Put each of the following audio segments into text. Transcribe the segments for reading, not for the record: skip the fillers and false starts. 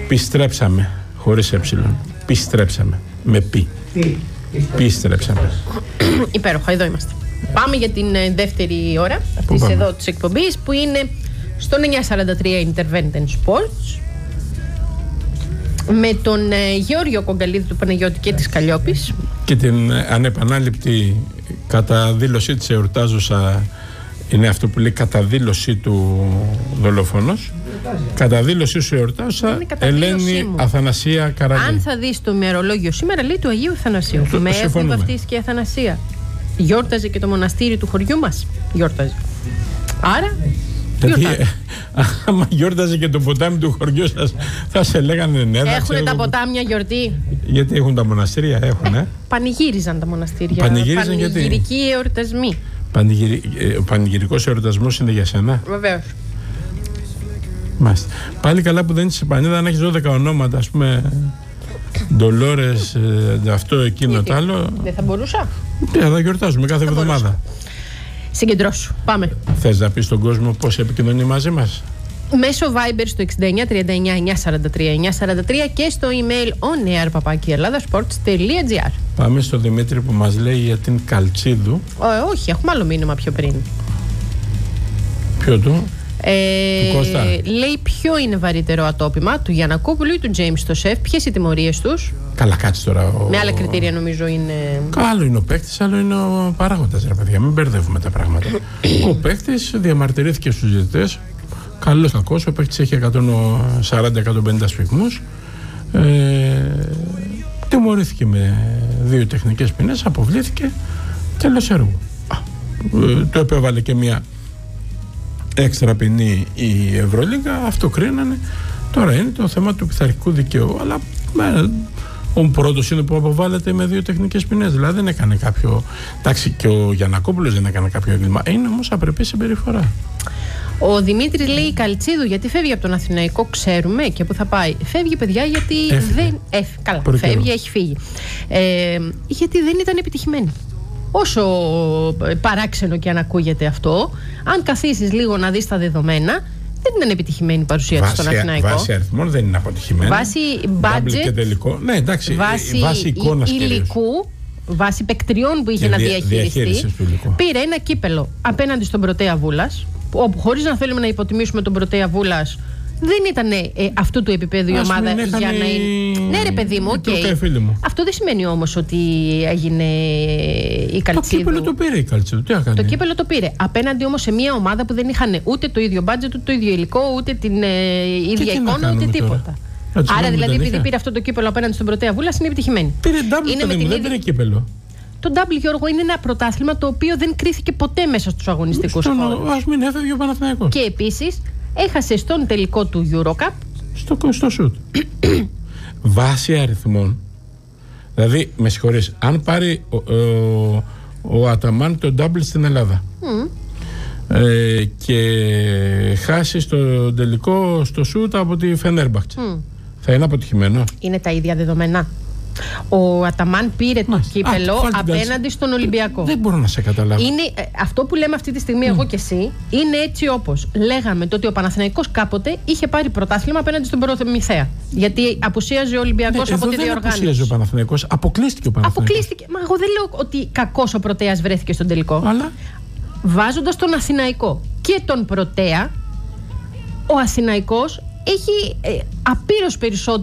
Πιστρέψαμε, χωρίς έψιλον. Πιστρέψαμε, με πι. Πιστρέψαμε. Υπέροχα, εδώ είμαστε. Πάμε για την δεύτερη ώρα αυτής εδώ της εκπομπής, που είναι στον 943 Intervention Sports, με τον Γεώργιο Κογκαλίδη του Παναγιώτη και της Καλλιόπης, και την ανεπανάληπτη καταδήλωσή της εορτάζουσα. Είναι αυτό που λέει καταδήλωσή του δολοφόνος. Καταδήλωσή σου εορτάζουσα Ελένη Αθανασία Καραγή. Αν θα δεις το ημερολόγιο σήμερα, λέει του Αγίου Αθανασίου. Με έχουν βαφτίσει και η Αθανασία. Γιόρταζε και το μοναστήρι του χωριού μας. Γιόρταζε. Άρα. Γιατί άμα γιόρταζε και το ποτάμι του χωριού σας, θα σε λέγανε ναι. Έχουνε τα ποτάμια γιορτή. Γιατί έχουν τα μοναστήρια, έχουνε. Πανηγύριζαν τα μοναστήρια. Πανηγυρικοί εορτασμοί. Ο πανηγυρικός εορτασμός είναι για σένα. Βεβαίως. Μάλιστα. Πάλι καλά που δεν είσαι πανίδα, να έχεις 12 ονόματα, ας πούμε. Ντολόρες, αυτό, εκείνο, τ' άλλο. Δεν θα μπορούσα. Θα γιορτάζουμε κάθε εβδομάδα. Συγκεντρώσου. Πάμε. Θες να πεις στον κόσμο πώς επικοινωνεί μαζί μας? Μέσω Viber στο 69 39 943 943 και στο email oneair@ελλάδας-sports.gr. Πάμε στο Δημήτρη που μας λέει για την Καλτσίδου. Όχι, έχουμε άλλο μήνυμα πιο πριν. Ποιο του? Του Κώστα. Λέει ποιο είναι βαρύτερο ατόπιμα, του Γιαννακόπουλου ή του James το σεφ, ποιες οι τιμωρίες τους? Καλά, κάτσε τώρα. Με άλλα κριτήρια νομίζω είναι. Άλλο είναι ο παίκτης, άλλο είναι ο παράγοντας, ρε παιδιά. Μην μπερδεύουμε τα πράγματα. Ο παίκτης διαμαρτυρήθηκε στους διαιτητές. Καλός κακός, ο παίκτης έχει 140-150 σφυγμούς. Τιμωρήθηκε με 2 τεχνικές ποινές, αποβλήθηκε, τέλος έργου. Το επέβαλε και μια έξτρα ποινή η Ευρωλίγκα, αυτό κρίνανε. Τώρα είναι το θέμα του πειθαρχικού δικαίου, αλλά ο πρώτος είναι που αποβάλλεται με 2 τεχνικές ποινές. Δηλαδή δεν έκανε κάποιο. Εντάξει, και ο Γιαννακόπουλος δεν έκανε κάποιο έγκλημα. Είναι όμως απρεπή συμπεριφορά. Ο Δημήτρης λέει Καλτσίδου, γιατί φεύγει από τον Αθηναϊκό, ξέρουμε και πού θα πάει. Φεύγει, παιδιά, γιατί δεν. Καλά, φεύγει, έχει φύγει. Γιατί δεν ήταν επιτυχημένη. Όσο παράξενο και αν ακούγεται αυτό, αν καθίσεις λίγο να δεις τα δεδομένα, δεν ήταν επιτυχημένη η παρουσία της στον Αθηναϊκό. Βάσει αριθμών δεν είναι αποτυχημένη. Βάσει budget, ναι, εντάξει, βάσει εικόνας υλικού, βάσει παικτριών που είχε να διαχειριστεί, πήρε ένα κύπελο απέναντι στον Πρωτέα Βούλας, όπου χωρίς να θέλουμε να υποτιμήσουμε τον Πρωτέα Βούλας, δεν ήταν αυτού του επίπεδου η ομάδα για να είναι. Ναι, ρε παιδί μου, αυτό δεν σημαίνει όμως ότι έγινε η Καλτσίδου. Το κύπελο το πήρε η Καλτσίδου. Τι έκανε? Το κύπελο το πήρε. Απέναντι όμως σε μια ομάδα που δεν είχαν ούτε το ίδιο μπάτζετ, ούτε το ίδιο υλικό, ούτε την ίδια εικόνα, ούτε τίποτα. Άρα δηλαδή, επειδή πήρε αυτό το κύπελο απέναντι στον Πρωτέα Βούλας, είναι επιτυχημένη. Πήρε double, δεν πήρε κύπελο. Το W, Γιώργο, είναι ένα πρωτάθλημα το οποίο δεν κρίθηκε ποτέ μέσα στους αγωνιστικούς χώρους. Ας μην έφευγε ο Παναθηναϊκός. Και επίσης έχασε στον τελικό του EuroCup. Στο σουτ. Βάσει αριθμών. Δηλαδή, με συγχωρείς, αν πάρει ο Αταμάν το double στην Ελλάδα και χάσει στο τελικό στο σουτ από τη Φενέρμπαχτσε, θα είναι αποτυχημένο? Είναι τα ίδια δεδομένα. Ο Αταμάν πήρε το κύπελο απέναντι στον Ολυμπιακό. Δεν μπορώ να σε καταλάβω. Είναι, αυτό που λέμε αυτή τη στιγμή εγώ και εσύ είναι έτσι όπως λέγαμε τότε ο Παναθηναϊκός κάποτε είχε πάρει πρωτάθλημα απέναντι στον Προμηθέα. Γιατί απουσίαζε ο Ολυμπιακός από τη διοργάνωση. Δεν απουσίαζε ο Παναθηναϊκός, αποκλείστηκε ο Παναθηναϊκός. Αποκλείστηκε. Μα εγώ δεν λέω ότι κακός ο Πρωτέας βρέθηκε στον τελικό. Αλλά βάζοντας τον Αθηναϊκό και τον Πρωτέα, ο Αθηναϊκός έχει απείρως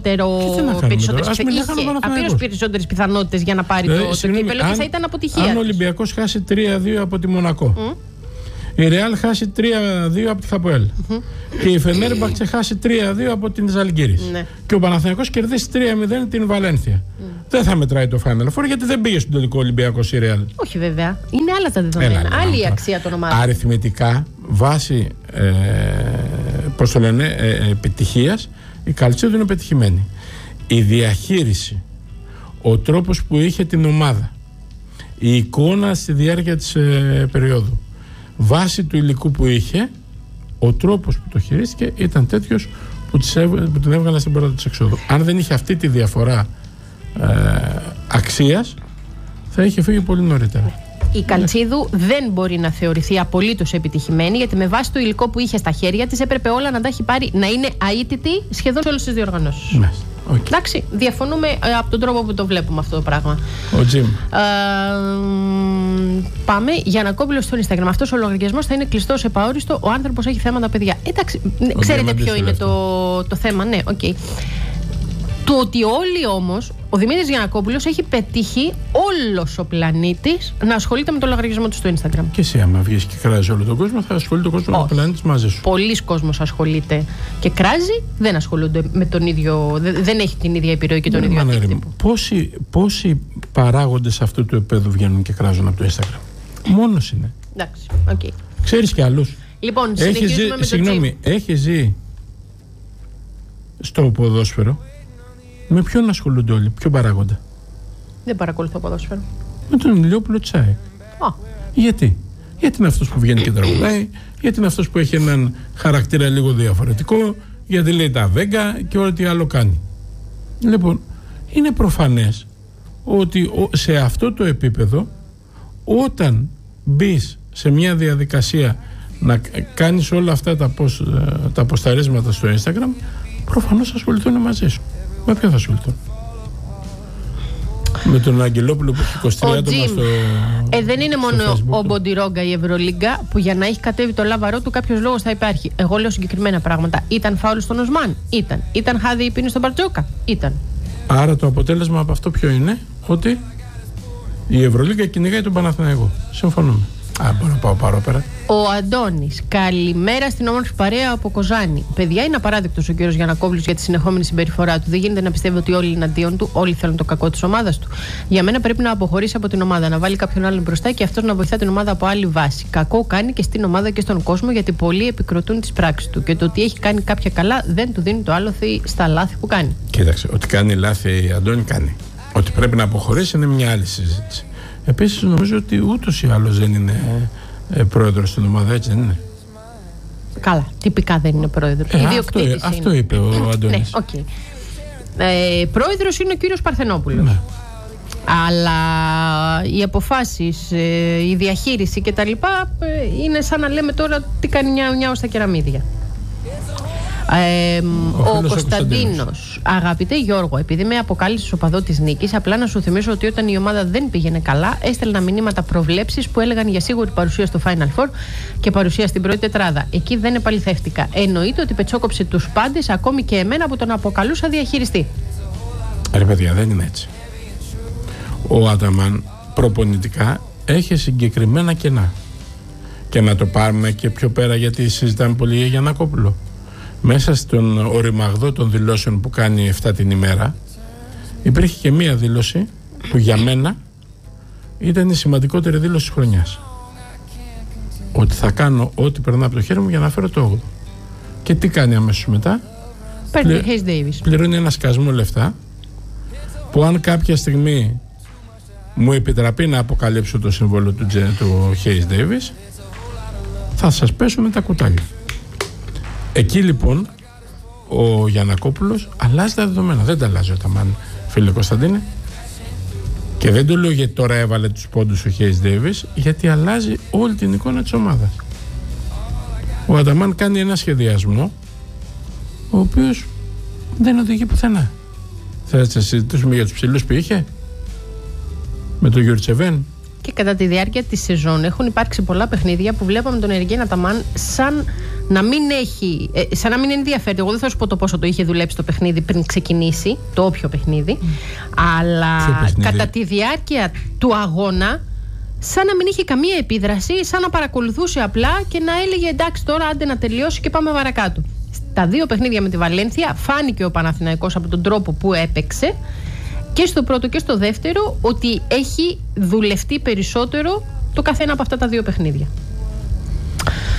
περισσότερες πιθανότητες για να πάρει το κύπελο και θα ήταν αποτυχία. Αν ο Ολυμπιακός χάσει 3-2 από τη Μονακό, η Ρεάλ χάσει 3-2 από τη Χαποέλ και η Φενέρμπαχτσε χάσει 3-2 από την Ζαλγκίρις και ο Παναθηναϊκός κερδίσει 3-0 την Βαλένθια, δεν θα μετράει το Final Four, γιατί δεν πήγε στον τελικό Ολυμπιακός η Ρεάλ. Όχι βέβαια, είναι άλλα τα δεδομένα, άλλη η αξία των ομάδων. Αριθμητικά, βάσει πώς το λένε, επιτυχίας, η Καλτσίδου είναι πετυχημένη. Η διαχείριση, ο τρόπος που είχε την ομάδα, η εικόνα στη διάρκεια της περίοδου, βάσει του υλικού που είχε, ο τρόπος που το χειρίστηκε ήταν τέτοιος που την έβγαλε στην πρώτη της εξόδου. Αν δεν είχε αυτή τη διαφορά αξίας, θα είχε φύγει πολύ νωρίτερα. η Καλτσίδου δεν μπορεί να θεωρηθεί απολύτως επιτυχημένη, γιατί με βάση το υλικό που είχε στα χέρια της έπρεπε όλα να τα έχει πάρει, να είναι αίτητη σχεδόν σε όλες τις διοργανώσεις. Ναι. Okay. Εντάξει, διαφωνούμε από τον τρόπο που το βλέπουμε αυτό το πράγμα. Ο Τζιμ. Πάμε. Γιαννακόπουλος στο Instagram. Αυτός ο λογαριασμός θα είναι κλειστός επαόριστο. Ο άνθρωπος έχει θέματα, παιδιά. Εντάξει, ξέρετε ποιο είναι το θέμα. Ναι, οκ. Okay. Το ότι όλοι όμως, ο Δημήτρης Γιαννακόπουλος έχει πετύχει όλος ο πλανήτης να ασχολείται με το λογαριασμό του στο Instagram. Και εσύ, άμα βγεις και κράζει όλο τον κόσμο, θα ασχολείται ο κόσμος με τον πλανήτη μαζί σου. Πολλοί κόσμος ασχολείται και κράζει, δεν ασχολούνται με τον ίδιο, δεν έχει την ίδια επιρροή και τον ίδιο αντίκτυπο. Πόσοι παράγοντες αυτού του επίπεδου βγαίνουν και κράζουν από το Instagram? Μόνος είναι. Εντάξει, okay. Ξέρεις και άλλους. Λοιπόν, συνεχίζουμε με συγγνώμη, έχει ζει στο ποδόσφαιρο. Με ποιον ασχολούνται όλοι, ποιο παράγοντα? Δεν παρακολουθώ ποδόσφαιρο. Με τον Ηλιόπουλο Τσάικ. Γιατί? Γιατί είναι αυτός που βγαίνει και τραγουδάει, γιατί είναι αυτός που έχει έναν χαρακτήρα λίγο διαφορετικό, γιατί λέει τα βέγγα και ό,τι άλλο κάνει. Λοιπόν, είναι προφανές ότι σε αυτό το επίπεδο, όταν μπεις σε μια διαδικασία να κάνεις όλα αυτά τα ποσταρίσματα στο Instagram, προφανώς ασχοληθούν μαζί σου. Με ποιον θα ασχοληθούν? Με τον Αγγελόπουλο που έχει 23 άτομα στο δεν είναι μόνο Facebook. Ο Μποντιρόγκα η Ευρωλίγκα, που για να έχει κατέβει το λάβαρό του κάποιος λόγος θα υπάρχει. Εγώ λέω συγκεκριμένα πράγματα. Ήταν φάουλ στον Οσμάν? Ήταν χάδι η πίνη στον Μπαρτζόκα? Ήταν. Άρα το αποτέλεσμα από αυτό ποιο είναι? Ότι η Ευρωλίγκα κυνηγάει τον Παναθηναϊκό. Συμφωνούμε. Μπορώ να πάω παρόπερα. Ο Αντώνης, καλημέρα στην όμορφη παρέα από Κοζάνη. Παιδιά, είναι απαράδεκτος ο κύριος Γιαννακόπουλος για τη συνεχόμενη συμπεριφορά του. Δεν γίνεται να πιστεύει ότι όλοι είναι εναντίον του, όλοι θέλουν το κακό της ομάδας του. Για μένα πρέπει να αποχωρήσει από την ομάδα, να βάλει κάποιον άλλον μπροστά και αυτός να βοηθά την ομάδα από άλλη βάση. Κακό κάνει και στην ομάδα και στον κόσμο, γιατί πολλοί επικροτούν τις πράξεις του. Και το ότι έχει κάνει κάποια καλά δεν του δίνει το άλοθη στα λάθη που κάνει. Κοίταξε, ότι κάνει λάθη, Αντώνη, κάνει. Ότι πρέπει να αποχωρήσει είναι μια άλλη συζήτηση. Επίσης, νομίζω ότι ούτως ή άλλως δεν είναι πρόεδρος στην ομάδα, έτσι δεν είναι? Καλά, τυπικά δεν είναι πρόεδρος. Αυτό είπε ο Αντώνης. Ναι, okay. Πρόεδρος είναι ο κύριος Παρθενόπουλος. Ναι. Αλλά οι αποφάσεις, η διαχείριση κτλ. Είναι σαν να λέμε τώρα τι κάνει νιάου στα κεραμίδια. Ο Κωνσταντίνος, αγαπητέ Γιώργο, επειδή με αποκάλυψες οπαδό της νίκης, απλά να σου θυμίσω ότι όταν η ομάδα δεν πήγαινε καλά, έστελνα μηνύματα προβλέψεις που έλεγαν για σίγουρη παρουσία στο Final Four και παρουσία στην πρώτη τετράδα. Εκεί δεν επαληθεύτηκα. Εννοείται ότι πετσόκοψε τους πάντες, ακόμη και εμένα που τον αποκαλούσα διαχειριστή. Ρε παιδιά, δεν είναι έτσι. Ο Αταμάν προπονητικά έχει συγκεκριμένα κενά. Και να το πάρουμε και πιο πέρα, γιατί συζητάμε πολύ για Γιαννακόπουλο. Μέσα στον οριμαγδό των δηλώσεων που κάνει 7 την ημέρα, υπήρχε και μία δήλωση που για μένα ήταν η σημαντικότερη δήλωση της χρονιάς. Ότι θα κάνω ό,τι περνά από το χέρι μου για να φέρω το 8ο. Και τι κάνει αμέσως μετά? Πληρώνει ένα σκασμό λεφτά, που αν κάποια στιγμή μου επιτραπεί να αποκαλύψω το συμβόλαιο του Hayes Davis, θα σας πέσουμε τα κουτάλια. Εκεί λοιπόν ο Γιαννακόπουλος αλλάζει τα δεδομένα. Δεν τα αλλάζει ο Αταμάν, φίλε Κωνσταντίνε. Και δεν το λέω γιατί τώρα έβαλε τους πόντους ο Hayes Davis, γιατί αλλάζει όλη την εικόνα της ομάδας. Ο Αταμάν κάνει ένα σχεδιασμό ο οποίος δεν οδηγεί πουθενά. Θα συζητήσουμε για τους ψηλούς που είχε με τον Γιουρτσεβέν. Και κατά τη διάρκεια της σεζόν έχουν υπάρξει πολλά παιχνίδια που βλέπαμε τον Εργκέν Αταμάν σαν να μην ενδιαφέρεται. Εγώ δεν θα σου πω το πόσο το είχε δουλέψει το παιχνίδι πριν ξεκινήσει, το όποιο παιχνίδι, αλλά κατά τη διάρκεια του αγώνα σαν να μην είχε καμία επίδραση, σαν να παρακολουθούσε απλά και να έλεγε εντάξει, τώρα άντε να τελειώσει και πάμε παρακάτω. Στα 2 παιχνίδια με τη Βαλένθια φάνηκε ο Παναθηναϊκός από τον τρόπο που έπαιξε, και στο πρώτο και στο δεύτερο, ότι έχει δουλευτεί περισσότερο το καθένα από αυτά τα 2 παιχνίδια.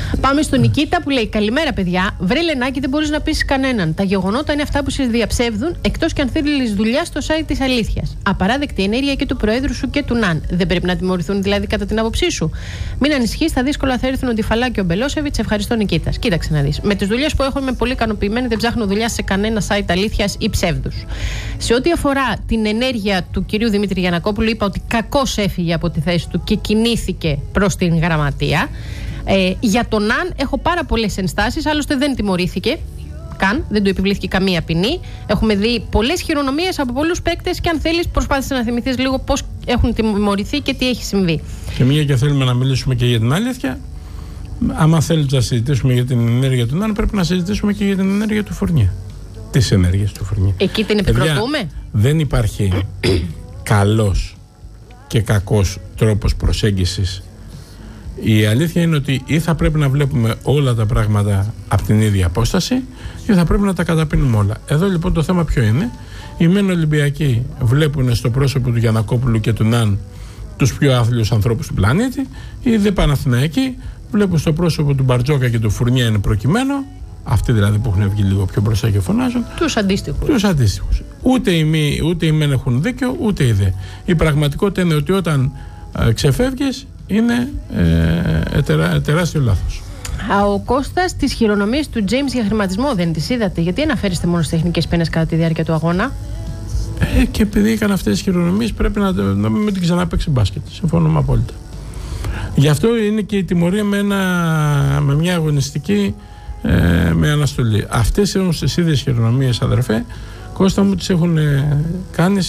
Πάμε στον Νικήτα που λέει: καλημέρα, παιδιά. Βρε Λενάκη, δεν μπορείς να πείσεις κανέναν. Τα γεγονότα είναι αυτά που σε διαψεύδουν, εκτός κι αν θέλεις δουλειά στο site της αλήθειας. Απαράδεκτη ενέργεια και του Προέδρου σου και του ΝΑΝ. Δεν πρέπει να τιμωρηθούν δηλαδή κατά την άποψή σου? Μην ανησυχείς, τα δύσκολα θα έρθουν ο Ντιφαλά και ο Μπελόσεβιτς. Ευχαριστώ, Νικήτα. Κοίταξε να δεις. Με τις δουλειές που έχω είμαι πολύ ικανοποιημένη, δεν ψάχνω δουλειά σε κανένα site αλήθειας ή ψεύδους. Σε ό,τι αφορά την ενέργεια του κυρίου Δημήτρη Γιαννακόπουλου, είπα ότι κακώς έφυγε από τη θέση του και κινήθηκε προς την γραμματεία. Για τον ΝΑΝ έχω πάρα πολλές ενστάσεις, άλλωστε δεν τιμωρήθηκε καν, δεν του επιβλήθηκε καμία ποινή. Έχουμε δει πολλές χειρονομίες από πολλούς παίκτες και αν θέλεις προσπάθησε να θυμηθείς λίγο πώς έχουν τιμωρηθεί και τι έχει συμβεί. Και μια και θέλουμε να μιλήσουμε και για την αλήθεια, άμα θέλετε να συζητήσουμε για την ενέργεια του ΝΑΝ, πρέπει να συζητήσουμε και για την ενέργεια του Φουρνιέ. Τις ενέργειες του Φουρνιέ. Εκεί την επικροτούμε. Δεν υπάρχει καλός και κακός τρόπος προσέγγισης. Η αλήθεια είναι ότι ή θα πρέπει να βλέπουμε όλα τα πράγματα από την ίδια απόσταση ή θα πρέπει να τα καταπίνουμε όλα. Εδώ λοιπόν το θέμα ποιο είναι? Οι μεν Ολυμπιακοί βλέπουν στο πρόσωπο του Γιαννακόπουλου και του ΝΑΝ τους πιο άθλιους ανθρώπους του πλανήτη, οι δε Παναθηναϊκοί βλέπουν στο πρόσωπο του Μπαρτζόκα και του Φουρνιέ είναι προκειμένο, αυτοί δηλαδή που έχουν βγει λίγο πιο μπροστά και φωνάζουν, τους αντίστοιχους. Ούτε οι μεν έχουν δίκιο, ούτε οι δε. Η πραγματικότητα είναι ότι όταν ξεφεύγεις είναι τεράστιο λάθος. Ο Κώστας, τις χειρονομίες του James για χρηματισμό δεν τις είδατε? Γιατί αναφέρεστε μόνο στις τεχνικές ποινές κατά τη διάρκεια του αγώνα? Και επειδή έκανε αυτές τις χειρονομίες πρέπει να μην την ξαναπαίξει μπάσκετ. Συμφωνούμε απόλυτα. Γι' αυτό είναι και η τιμωρία με μια αγωνιστική με αναστολή. Αυτές όμως τις ίδιες χειρονομίες, αδερφέ Κώστα μου, τις έχουν κάνει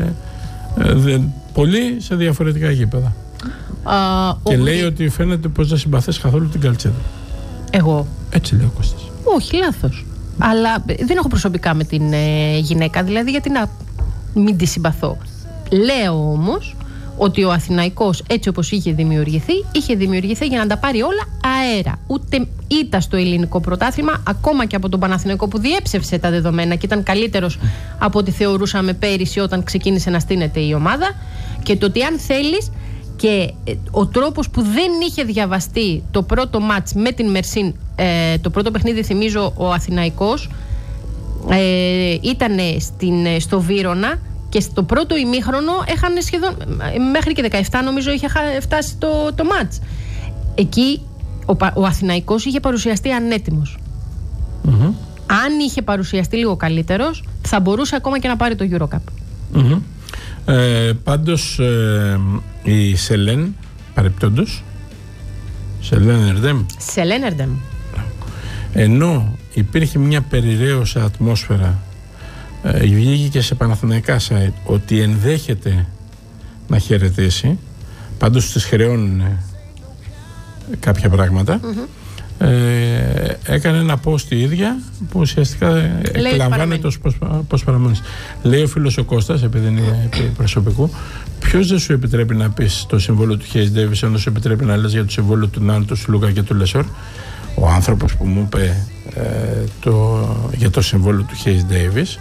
πολύ σε διαφορετικά γήπεδα. Και λέει ότι φαίνεται πως δεν συμπαθείς καθόλου την Καλτσέδο. Εγώ? Έτσι λέει ο Κώστας. Όχι, λάθος. Αλλά δεν έχω προσωπικά με την γυναίκα, δηλαδή γιατί να μην τη συμπαθώ. Λέω όμως ότι ο Αθηναϊκός έτσι όπως είχε δημιουργηθεί για να τα πάρει όλα αέρα. Ούτε ήττα στο ελληνικό πρωτάθλημα, ακόμα και από τον Παναθηναϊκό που διέψευσε τα δεδομένα και ήταν καλύτερος από ό,τι θεωρούσαμε πέρυσι όταν ξεκίνησε να στείνεται η ομάδα. Και το ότι αν θέλεις, και ο τρόπος που δεν είχε διαβαστεί το πρώτο μάτς με την Μερσίν, το πρώτο παιχνίδι θυμίζω ο Αθηναϊκός ήταν στο Βύρωνα και στο πρώτο ημίχρονο είχαν σχεδόν μέχρι και 17 νομίζω είχε φτάσει το μάτς. Εκεί ο Αθηναϊκός είχε παρουσιαστεί ανέτοιμος. Αν είχε παρουσιαστεί λίγο καλύτερος θα μπορούσε ακόμα και να πάρει το EuroCup. Πάντως η Σελέν παρεπτόντως Σελέν Ερντέμ, ενώ υπήρχε μια περιραίωσα ατμόσφαιρα, βγήκε και σε παναθηναϊκά site ότι ενδέχεται να χαιρετήσει, πάντως τις χρεώνουν κάποια πράγματα. Έκανε ένα post η ίδια που ουσιαστικά εκλαμβάνεται ως παραμένεις. Λέει ο φίλος ο Κώστας, επειδή είναι προσωπικού, ποιος δεν σου επιτρέπει να πεις το συμβόλαιο του Hayes Davis ενώ σου επιτρέπει να λες για το συμβόλαιο του Νάν, του Σλούκα και του Λεσόρ? Ο άνθρωπος που μου είπε για το συμβόλαιο του Hayes Davis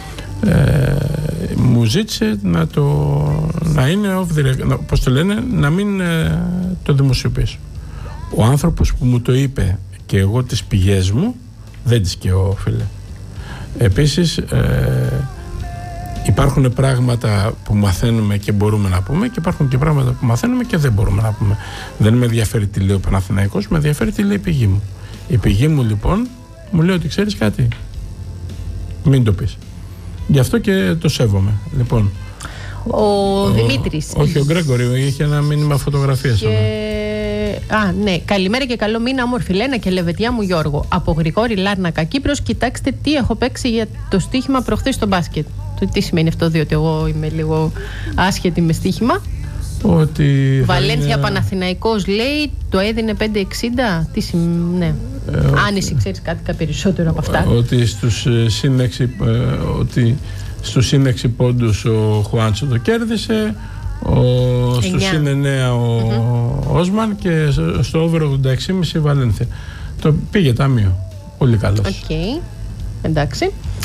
μου ζήτησε να είναι off the record, πώς το λένε, να μην το δημοσιοποιήσω. Ο άνθρωπος που μου το είπε και εγώ τις πηγές μου δεν τις καίω, φίλε. Επίσης υπάρχουν πράγματα που μαθαίνουμε και μπορούμε να πούμε και υπάρχουν και πράγματα που μαθαίνουμε και δεν μπορούμε να πούμε. Δεν με ενδιαφέρει τι λέει ο Παναθηναϊκός, με ενδιαφέρει τι λέει η πηγή μου. Η πηγή μου λοιπόν μου λέει ότι ξέρεις κάτι, μην το πεις. Γι' αυτό και το σέβομαι. Λοιπόν, ο Δημήτρης. Όχι, ο Γκρέγκορη είχε ένα μήνυμα φωτογραφίας. Ναι. Καλημέρα και καλό μήνα, όμορφη Λένα και Λεβετιά μου Γιώργο. Από Γρηγόρη Λάρνακα, Κύπρος. Κοιτάξτε τι έχω παίξει για το στοίχημα προχθές στο μπάσκετ. Τι σημαίνει αυτό, διότι εγώ είμαι λίγο άσχετη με στοίχημα. Ότι Βαλένθια Παναθηναϊκός λέει το έδινε 5,60. Τι σημαίνει, ναι. Αν εσύ ξέρεις κάτι περισσότερο από αυτά. Ότι στους συν 6 πόντους ο Χουάντσο το κέρδισε, στους συν 9 ο Όσμαν και στο over 86,5 η Βαλένθια. Το πήγε ταμείο. Πολύ καλός. Εντάξει.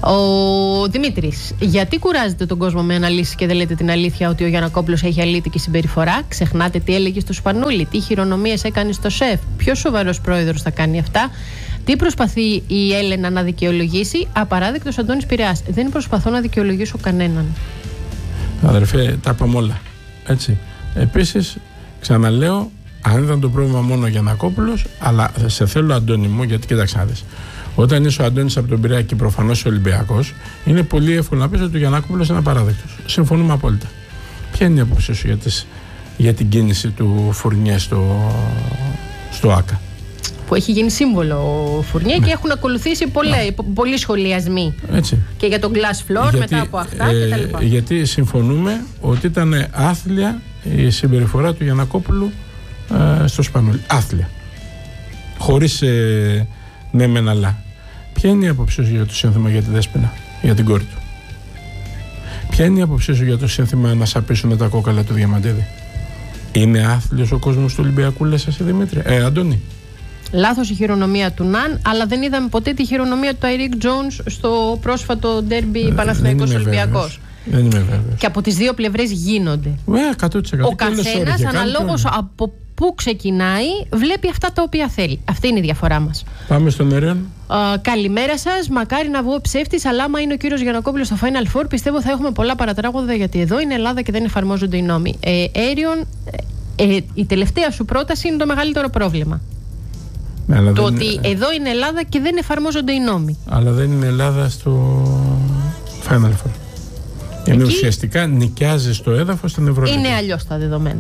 Ο Δημήτρης, γιατί κουράζετε τον κόσμο με αναλύσεις και δεν λέτε την αλήθεια ότι ο Γιαννακόπουλος έχει αλήτικη συμπεριφορά? Ξεχνάτε τι έλεγε στο Σπανούλι, τι χειρονομίες έκανε στο ΣΕΦ. Ποιος σοβαρός πρόεδρος θα κάνει αυτά? Τι προσπαθεί η Έλενα να δικαιολογήσει? Απαράδεκτος Αντώνης Πειραιάς. Δεν προσπαθώ να δικαιολογήσω κανέναν. Αδερφέ, τα είπαμε όλα. Έτσι. Επίσης, ξαναλέω, αν ήταν το πρόβλημα μόνο ο Γιαννακόπουλος, αλλά σε θέλω, Αντώνη μου, γιατί κοίταξε να δεις. Όταν είσαι ο Αντώνης από τον Πειραιά και προφανώς ο Ολυμπιακός, είναι πολύ εύκολο να πεις ότι ο Γιαννακόπουλος είναι απαράδεκτος. Συμφωνούμε απόλυτα. Ποια είναι η άποψή σου για την κίνηση του Φουρνιέ στο ΆΚΑ? Που έχει γίνει σύμβολο ο Φουρνιέ, ναι, και έχουν ακολουθήσει πολλοί σχολιασμοί. Έτσι. Και για τον glass floor μετά από αυτά κτλ. Γιατί συμφωνούμε ότι ήταν άθλια η συμπεριφορά του Γιαννακόπουλου στο Σπανούλι. Άθλια. Χωρίς ναι μεν αλλά. Ποια είναι η άποψή σου για το σύνθημα για τη Δέσποινα, για την κόρη του? Ποια είναι η άποψή σου για το σύνθημα να σαπίσουν τα κόκαλα του Διαμαντίδη? Είναι άθλιος ο κόσμος του Ολυμπιακού, λες εσύ, Δημήτρη? Αντώνη. Λάθος η χειρονομία του Ναν, αλλά δεν είδαμε ποτέ τη χειρονομία του Ταϊρίκ Τζόνς στο πρόσφατο ντέρμπι Παναθηναϊκός Ολυμπιακός. Δεν είμαι βέβαιος. Και από τις δύο πλευρές γίνονται. 100%. Ο καθένας αναλόγως από πού ξεκινάει, βλέπει αυτά τα οποία θέλει. Αυτή είναι η διαφορά μας. Πάμε στον Έριον. Καλημέρα σας. Μακάρι να βγω ψεύτης, αλλά άμα είναι ο κύριος Γιαννακόπουλος στο Final Four, πιστεύω θα έχουμε πολλά παρατράγωδα, γιατί εδώ είναι Ελλάδα και δεν εφαρμόζονται οι νόμοι. Έριον, η τελευταία σου πρόταση είναι το μεγαλύτερο πρόβλημα. Το ότι εδώ είναι Ελλάδα και δεν εφαρμόζονται οι νόμοι. Αλλά δεν είναι Ελλάδα στο Final Four. Είναι ουσιαστικά νοικιάζει στο έδαφος στην Ευρωλίγα. Είναι αλλιώς τα δεδομένα.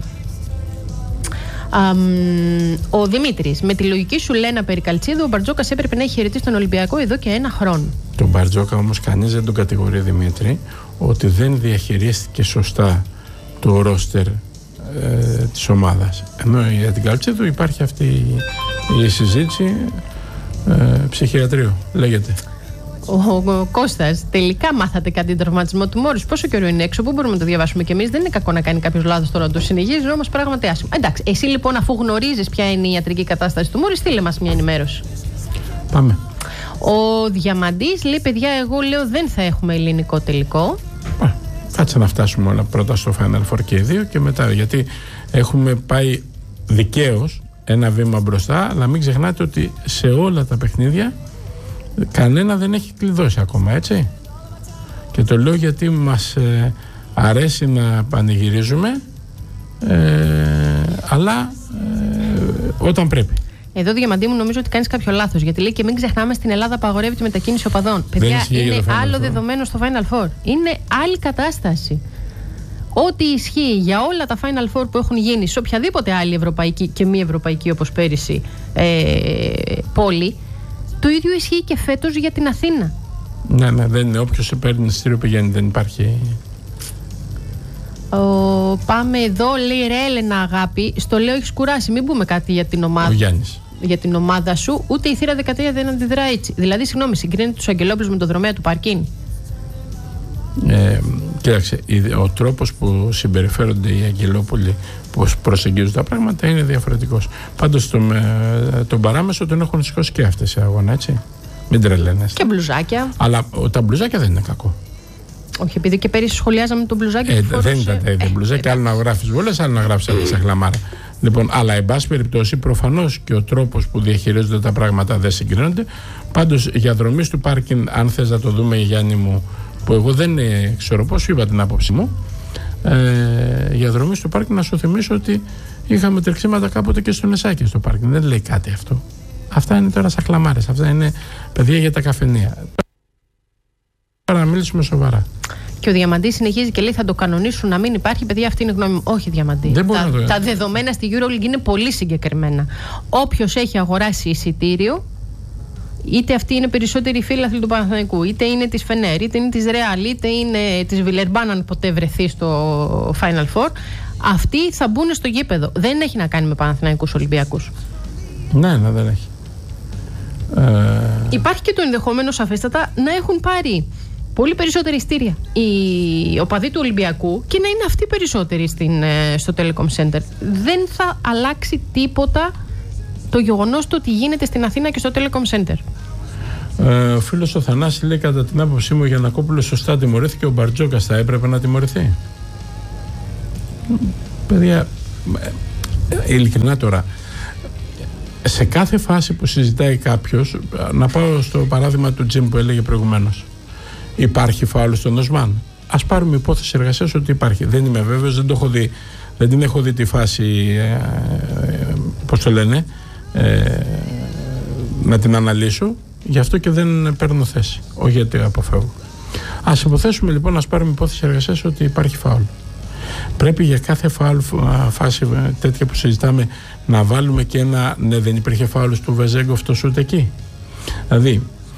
Ο Δημήτρης, με τη λογική σου Λένα περί Καλτσίδου, ο Μπαρτζόκας έπρεπε να έχει χαιρετήσει τον Ολυμπιακό εδώ και 1 χρόνο. Τον Μπαρτζόκα όμως κανείς δεν τον κατηγορεί, Δημήτρη, ότι δεν διαχειρίστηκε σωστά το ρόστερ της ομάδας. Ενώ για την Καλτσίδου υπάρχει αυτή η συζήτηση ψυχιατρίου, λέγεται. Ο Κώστας, τελικά μάθατε κάτι τον τραυματισμό του Μόρις? Πόσο καιρό είναι έξω, πού μπορούμε να το διαβάσουμε κι εμείς? Δεν είναι κακό να κάνει κάποιος λάθος τώρα να το συνεχίζει, όμως πράγματι άσχημα. Εντάξει, εσύ λοιπόν, αφού γνωρίζεις ποια είναι η ιατρική κατάσταση του Μόρις, στείλε μας μια ενημέρωση. Πάμε. Ο Διαμαντής λέει: παιδιά, εγώ λέω δεν θα έχουμε ελληνικό τελικό. Κάτσε να φτάσουμε όλα πρώτα στο Final Four και οι δύο και μετά, γιατί έχουμε πάει δικαίως ένα βήμα μπροστά, αλλά μην ξεχνάτε ότι σε όλα τα παιχνίδια κανένα δεν έχει κλειδώσει ακόμα, έτσι. Και το λέω γιατί μας αρέσει να πανηγυρίζουμε, αλλά όταν πρέπει. Εδώ, Διαμαντή μου, νομίζω ότι κάνεις κάποιο λάθος, γιατί λέει και μην ξεχνάμε στην Ελλάδα απαγορεύεται η μετακίνηση οπαδών. Παιδιά, είναι άλλο δεδομένο στο Final Four. Είναι άλλη κατάσταση. Ό,τι ισχύει για όλα τα Final Four που έχουν γίνει σε οποιαδήποτε άλλη ευρωπαϊκή και μη ευρωπαϊκή, όπως πέρυσι, πόλη, το ίδιο ισχύει και φέτος για την Αθήνα. Ναι, δεν είναι. Όποιος σε παίρνει εισιτήριο πηγαίνει, δεν υπάρχει. Πάμε εδώ, λέει ρε Έλενα, αγάπη. Στο λέω, έχεις κουράσει. Μην πούμε κάτι για την ομάδα. Ο Γιάννης. Για την ομάδα σου, ούτε η θύρα 13 δεν αντιδρά έτσι. Δηλαδή, συγγνώμη, συγκρίνεται τους Αγγελόπουλους με το δρομέα του πάρκινγκ. Κοίταξε, ο τρόπος που συμπεριφέρονται οι Αγγελόπουλοι, πώς προσεγγίζουν τα πράγματα, είναι διαφορετικός. Πάντως τον παράμεσο τον έχουν σηκώσει και αυτές σε αγώνα, έτσι. Μην τρελαίνεστε. Και μπλουζάκια. Αλλά τα μπλουζάκια δεν είναι κακό. Όχι, επειδή και πέρυσι σχολιάζαμε τον μπλουζάκι που φορούσε. Δεν ήταν τα ίδια μπλουζάκια. Άλλο να γράφεις βόλες, άλλο να γράφεις σε χλαμάρα. Λοιπόν, αλλά εν πάση περιπτώσει, προφανώς και ο τρόπος που διαχειρίζονται τα πράγματα δεν συγκρίνονται. Πάντως, για δρομής του πάρκινγκ, αν θες να το δούμε, Γιάννη μου, που εγώ δεν ξέρω πώς, σου είπα την άποψή μου, για δρομής του πάρκινγκ να σου θυμίσω ότι είχαμε τρεξίματα κάποτε και στο Νεσάκι στο πάρκινγκ. Δεν λέει κάτι αυτό. Αυτά είναι τώρα σαν χλαμάρες. Αυτά είναι παιδιά για τα καφενεία. Τώρα να μιλήσουμε σοβαρά. Και ο Διαμαντής συνεχίζει και λέει: θα το κανονίσουν να μην υπάρχει. Παιδιά, αυτή είναι η γνώμη μου. Όχι, Διαμαντή. Τα δεδομένα στη EuroLeague είναι πολύ συγκεκριμένα. Όποιος έχει αγοράσει εισιτήριο, είτε αυτοί είναι περισσότεροι φίλαθλοι του Παναθηναϊκού, είτε είναι της Φενέρ, είτε είναι της Ρεάλ, είτε είναι της Βιλερμπάν, αν ποτέ βρεθεί στο Final Four, αυτοί θα μπουν στο γήπεδο. Δεν έχει να κάνει με Παναθηναϊκούς Ολυμπιακούς. Ναι, δεν έχει. Υπάρχει και το ενδεχόμενο σαφέστατα να έχουν πάρει πολύ περισσότερα ειστήρια οι οπαδοί του Ολυμπιακού και να είναι αυτοί περισσότεροι στο Telecom Center. Δεν θα αλλάξει τίποτα το γεγονός του ότι γίνεται στην Αθήνα και στο Telecom Center. Ο φίλος ο Θανάσης λέει: κατά την άποψή μου, ο Γιαννακόπουλος σωστά τιμωρήθηκε. Ο Μπαρτζόκας θα έπρεπε να τιμωρηθεί? Παιδιά, ειλικρινά τώρα, σε κάθε φάση που συζητάει κάποιος, να πάω στο παράδειγμα του Τζιμ που έλεγε προηγουμένως, υπάρχει φάουλ στον Οσμάν? Ας πάρουμε υπόθεση εργασίας ότι υπάρχει. Δεν είμαι βέβαιος, δεν την έχω δει τη φάση, πώς το λένε, να την αναλύσω, γι' αυτό και δεν παίρνω θέση, όχι γιατί αποφεύγω. Ας υποθέσουμε λοιπόν, ας πάρουμε υπόθεση εργασίας ότι υπάρχει φάουλ. Πρέπει για κάθε φάση τέτοια που συζητάμε να βάλουμε και ένα ναι, δεν υπήρχε φάουλ του Βεζέγκοφ το σούτ εκεί? Δηλαδή,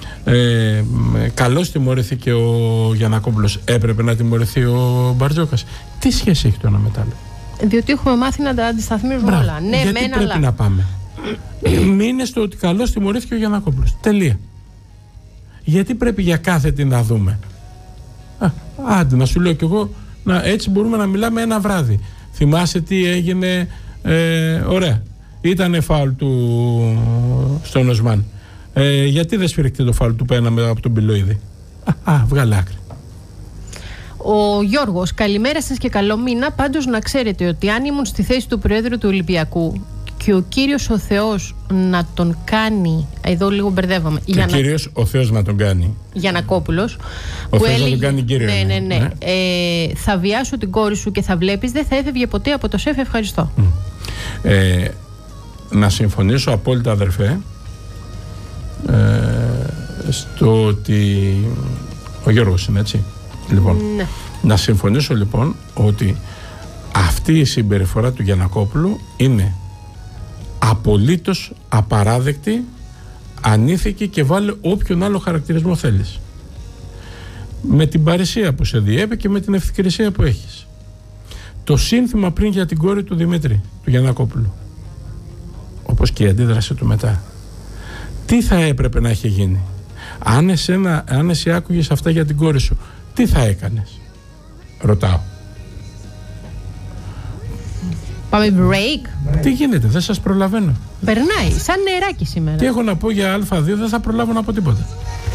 καλώς τιμωρήθηκε ο Γιαννακόπουλος, έπρεπε να τιμωρηθεί ο Μπαρτζόκας? Τι σχέση έχει το ένα με το άλλο? Διότι έχουμε μάθει να τα αντισταθμίζουμε όλα. Ναι, γιατί πρέπει αλλά να πάμε? Μείνε στο ότι καλώς τιμωρήθηκε ο Γιαννακόπουλος. Τελεία. Γιατί πρέπει για κάθε τι να δούμε? Άντε, να σου λέω κι εγώ, έτσι μπορούμε να μιλάμε ένα βράδυ. Θυμάσαι τι έγινε? Ωραία. Ήτανε φάουλ του στον Οσμάν. Γιατί δεν σφυρίχτε το φάουλ του πένα από τον Πιλοίδη? Βγάλε άκρη. Ο Γιώργος, καλημέρα σας και καλό μήνα. Πάντως να ξέρετε ότι αν ήμουν στη θέση του Προέδρου του Ολυμπιακού και ο Κύριος ο Θεός να τον κάνει, εδώ λίγο μπερδεύαμε, και ο Κύριος ο Θεός να τον κάνει, Γιαννακόπουλος, ο Θεός να τον κάνει κύριο, ναι. Θα βιάσω την κόρη σου και θα βλέπεις, δεν θα έφευγε ποτέ από το ΣΕΦ. Ευχαριστώ. Να συμφωνήσω απόλυτα, αδερφέ, στο ότι ο Γιώργος είναι έτσι. Λοιπόν, ναι. Να συμφωνήσω λοιπόν ότι αυτή η συμπεριφορά του Γιαννακόπουλου είναι απολύτως απαράδεκτη, ανήθικη, και βάλε όποιον άλλο χαρακτηρισμό θέλεις, με την παρησία που σε διέπει και με την ευθυκρισία που έχεις. Το σύνθημα πριν για την κόρη του Δημήτρη, του Γιαννακόπουλου, όπως και η αντίδραση του μετά, τι θα έπρεπε να έχει γίνει? Αν εσύ άκουγες αυτά για την κόρη σου, τι θα έκανες? Ρωτάω. Πάμε break. Τι γίνεται, δεν σας προλαβαίνω. Περνάει, σαν νεράκι σήμερα. Τι έχω να πω για Α2, δεν θα προλάβω να πω τίποτα.